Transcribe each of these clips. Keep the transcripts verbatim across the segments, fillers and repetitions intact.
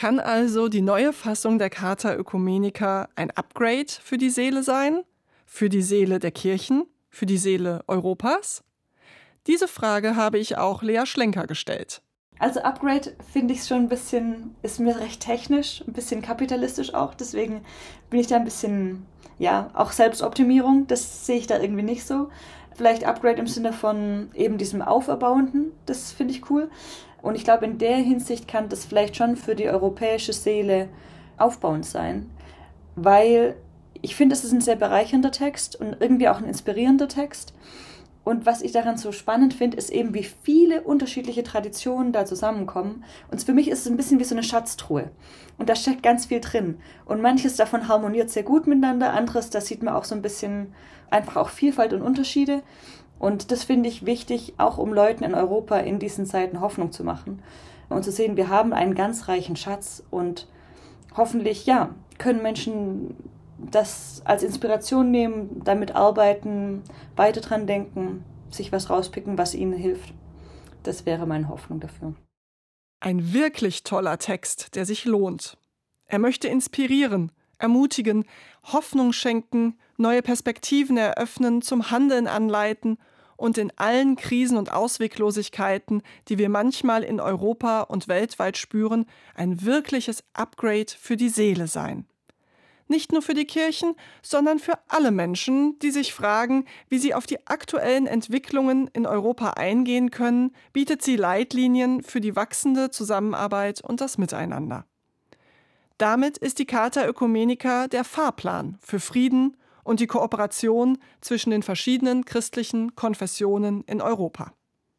Kann also die neue Fassung der Charta Oecumenica ein Upgrade für die Seele sein? Für die Seele der Kirchen? Für die Seele Europas? Diese Frage habe ich auch Lea Schlenker gestellt. Also Upgrade finde ich schon ein bisschen, ist mir recht technisch, ein bisschen kapitalistisch auch. Deswegen bin ich da ein bisschen, ja, auch Selbstoptimierung, das sehe ich da irgendwie nicht so. Vielleicht Upgrade im Sinne von eben diesem Auferbauenden, das finde ich cool. Und ich glaube, in der Hinsicht kann das vielleicht schon für die europäische Seele aufbauend sein, weil ich finde, es ist ein sehr bereichernder Text und irgendwie auch ein inspirierender Text. Und was ich daran so spannend finde, ist eben, wie viele unterschiedliche Traditionen da zusammenkommen. Und für mich ist es ein bisschen wie so eine Schatztruhe. Und da steckt ganz viel drin. Und manches davon harmoniert sehr gut miteinander, anderes, da sieht man auch so ein bisschen einfach auch Vielfalt und Unterschiede. Und das finde ich wichtig, auch um Leuten in Europa in diesen Zeiten Hoffnung zu machen. Und zu sehen, wir haben einen ganz reichen Schatz und hoffentlich, ja, können Menschen das als Inspiration nehmen, damit arbeiten, weiter dran denken, sich was rauspicken, was ihnen hilft. Das wäre meine Hoffnung dafür. Ein wirklich toller Text, der sich lohnt. Er möchte inspirieren, ermutigen, Hoffnung schenken, neue Perspektiven eröffnen, zum Handeln anleiten und in allen Krisen und Ausweglosigkeiten, die wir manchmal in Europa und weltweit spüren, ein wirkliches Upgrade für die Seele sein. Nicht nur für die Kirchen, sondern für alle Menschen, die sich fragen, wie sie auf die aktuellen Entwicklungen in Europa eingehen können, bietet sie Leitlinien für die wachsende Zusammenarbeit und das Miteinander. Damit ist die Charta Oecumenica der Fahrplan für Frieden und die Kooperation zwischen den verschiedenen christlichen Konfessionen in Europa.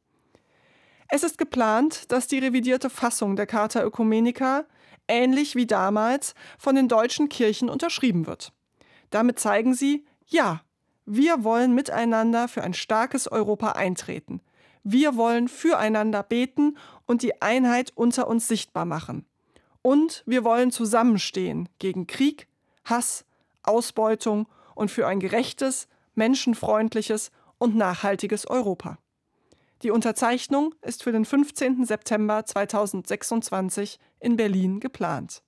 Es ist geplant, dass die revidierte Fassung der Charta Oecumenica ähnlich wie damals von den deutschen Kirchen unterschrieben wird. Damit zeigen sie, ja, wir wollen miteinander für ein starkes Europa eintreten. Wir wollen füreinander beten und die Einheit unter uns sichtbar machen. Und wir wollen zusammenstehen gegen Krieg, Hass, Ausbeutung und für ein gerechtes, menschenfreundliches und nachhaltiges Europa. Die Unterzeichnung ist für den fünfzehnten September zweitausendsechsundzwanzig in Berlin geplant.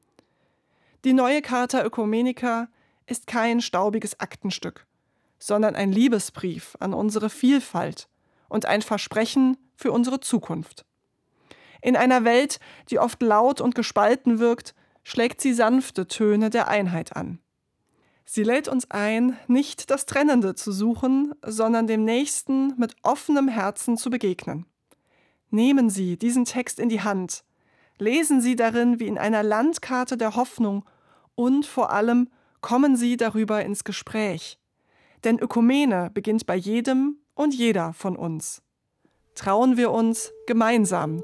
Die neue Charta Oecumenica ist kein staubiges Aktenstück, sondern ein Liebesbrief an unsere Vielfalt und ein Versprechen für unsere Zukunft. In einer Welt, die oft laut und gespalten wirkt, schlägt sie sanfte Töne der Einheit an. Sie lädt uns ein, nicht das Trennende zu suchen, sondern dem Nächsten mit offenem Herzen zu begegnen. Nehmen Sie diesen Text in die Hand, lesen Sie darin wie in einer Landkarte der Hoffnung und vor allem kommen Sie darüber ins Gespräch. Denn Ökumene beginnt bei jedem und jeder von uns. Trauen wir uns, gemeinsam